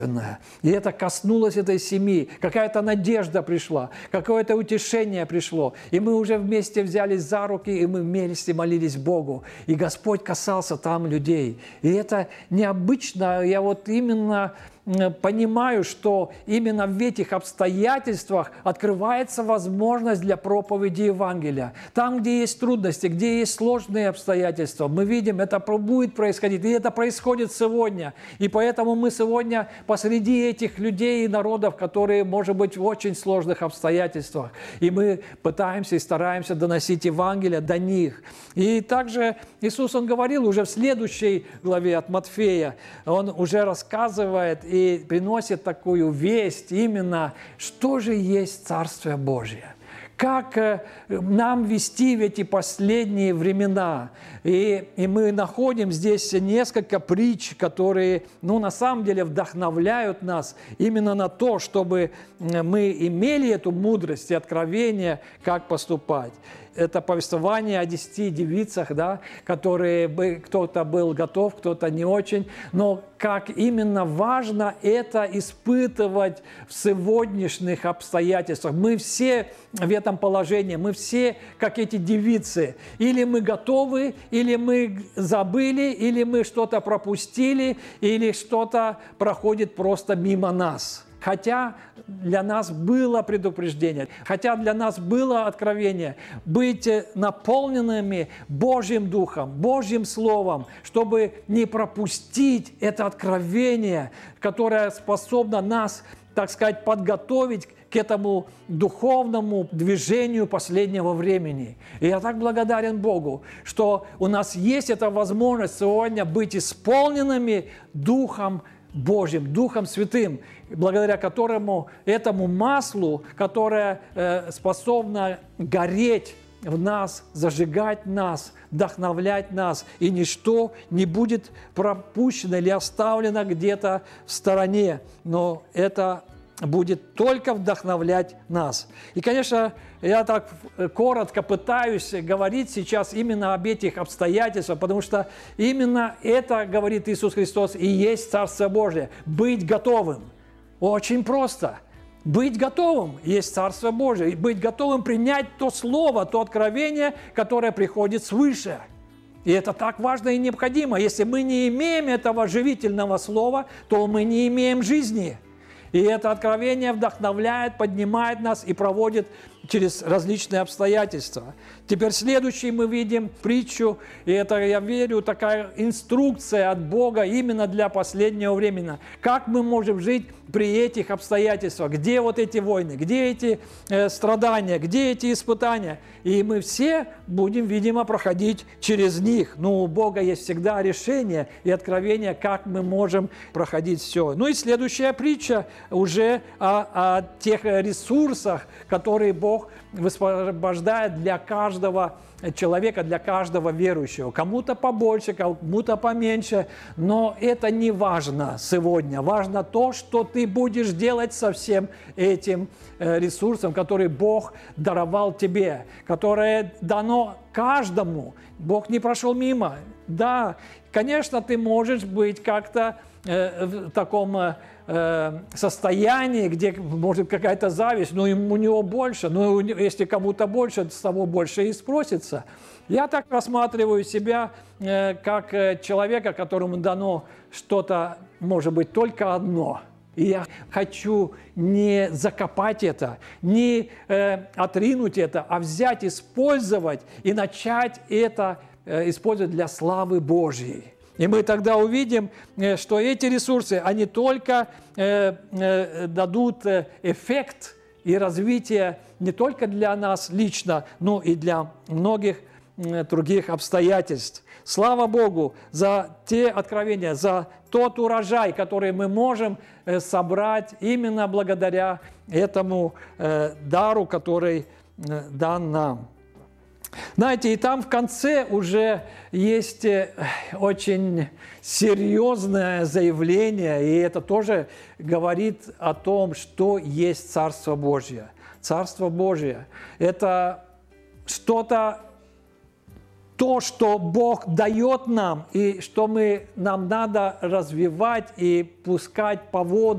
И это коснулось этой семьи. Какая-то надежда пришла, какое-то утешение пришло. И мы уже вместе взялись за руки, и мы вместе молились Богу. И Господь касался там людей. И это необычно. Я вот именно понимаю, что именно в этих обстоятельствах открывается возможность для проповеди Евангелия. Там, где есть трудности, где есть сложные обстоятельства, мы видим, это будет происходить. И это происходит сегодня. И поэтому мы сегодня посреди этих людей и народов, которые, может быть, в очень сложных обстоятельствах. И мы пытаемся и стараемся доносить Евангелие до них. И также Иисус, Он говорил уже в следующей главе от Матфея, Он уже рассказывает и приносит такую весть именно, что же есть Царствие Божие. Как нам вести в эти последние времена. И мы находим здесь несколько притч, которые, на самом деле вдохновляют нас именно на то, чтобы мы имели эту мудрость и откровение, как поступать. Это повествование о 10 девицах, да, которые кто-то был готов, кто-то не очень. Но как именно важно это испытывать в сегодняшних обстоятельствах. Мы все в этом положении, мы все как эти девицы. Или мы готовы, или мы забыли, или мы что-то пропустили, или что-то проходит просто мимо нас. Хотя для нас было предупреждение, хотя для нас было откровение быть наполненными Божьим Духом, Божьим Словом, чтобы не пропустить это откровение, которое способно нас, так сказать, подготовить к этому духовному движению последнего времени. И я так благодарен Богу, что у нас есть эта возможность сегодня быть исполненными Духом Божьим, Духом Святым, благодаря которому этому маслу, которое способно гореть в нас, зажигать нас, вдохновлять нас, и ничто не будет пропущено или оставлено где-то в стороне, но это будет только вдохновлять нас. И, конечно, я так коротко пытаюсь говорить сейчас именно об этих обстоятельствах, потому что именно это, говорит Иисус Христос, и есть Царство Божие. Быть готовым. Очень просто. Быть готовым есть Царство Божие. И быть готовым принять то слово, то откровение, которое приходит свыше. И это так важно и необходимо. Если мы не имеем этого живительного слова, то мы не имеем жизни. И это откровение вдохновляет, поднимает нас и проводит через различные обстоятельства. Теперь следующий мы видим притчу, и это, я верю, такая инструкция от Бога именно для последнего времени. Как мы можем жить при этих обстоятельствах? Где вот эти войны? Где эти страдания? Где эти испытания? И мы все будем, видимо, проходить через них. Но у Бога есть всегда решение и откровение, как мы можем проходить все. Ну и следующая притча уже о тех ресурсах, которые Бог высвобождает для каждого человека, для каждого верующего. Кому-то побольше, кому-то поменьше, но это не важно сегодня. Важно то, что ты будешь делать со всем этим ресурсом, который Бог даровал тебе, которое дано каждому. Бог не прошел мимо. Да, конечно, ты можешь быть как-то в таком состоянии, где может какая-то зависть, но у него больше, но если кому-то больше, с того больше и спросится. Я так рассматриваю себя как человека, которому дано что-то, может быть, только одно. И я хочу не закопать это, не отринуть это, а взять, использовать и начать это использовать для славы Божьей. И мы тогда увидим, что эти ресурсы, они только дадут эффект и развитие не только для нас лично, но и для многих других обстоятельств. Слава Богу за те откровения, за тот урожай, который мы можем собрать именно благодаря этому дару, который дан нам. Знаете, и там в конце уже есть очень серьезное заявление, и это тоже говорит о том, что есть Царство Божье. Царство Божье – это что-то, то, что Бог дает нам, и что нам надо развивать и пускать по воду.